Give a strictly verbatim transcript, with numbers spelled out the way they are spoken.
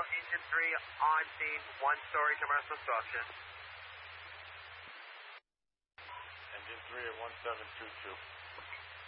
Engine three on scene, one-story commercial structure. Engine three at one seven two two.